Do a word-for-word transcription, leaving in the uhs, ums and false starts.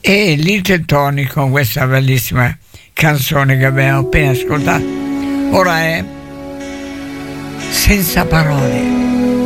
e Little Tony con questa bellissima canzone che abbiamo appena ascoltato. Ora è Senza parole.